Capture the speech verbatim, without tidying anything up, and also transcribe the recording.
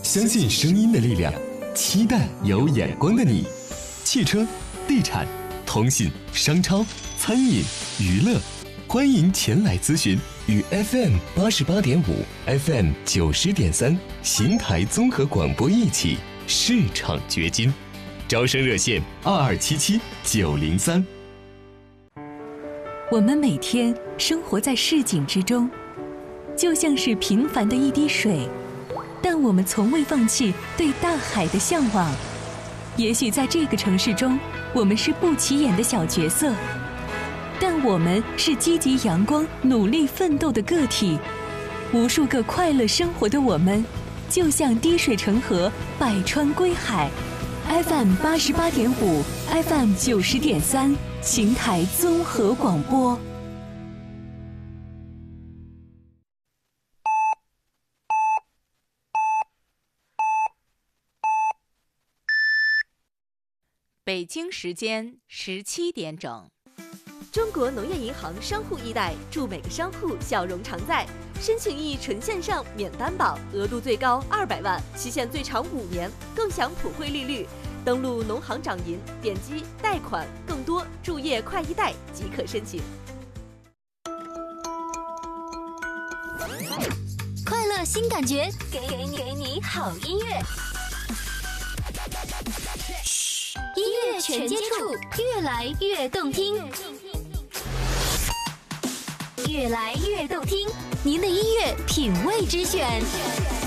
相信声音的力量，期待有眼光的你。汽车、地产、通信、商超、餐饮、娱乐，欢迎前来咨询。与 F M 八十八点五、F M 九十点三邢台综合广播一起市场掘金。招生热线二二七七九零三。 我们每天生活在市井之中，就像是平凡的一滴水，但我们从未放弃对大海的向往。也许在这个城市中，我们是不起眼的小角色，但我们是积极阳光、努力奋斗的个体。无数个快乐生活的我们，就像滴水成河，百川归海。F M 八十八点五 ，F M 九十点三，邢台综合广播。 北京时间十七点整。 中国农业银行商户易贷，祝每个商户笑容常在。申请易纯线上免担保，额度最高二百万，期限最长五年，更享普惠利率。登录农行掌银，点击贷款，更多注页快易贷即可申请。 快乐新感觉，给给你给你好音乐。音乐全接触，越来越动听，越来越动听。您的音乐品味之选。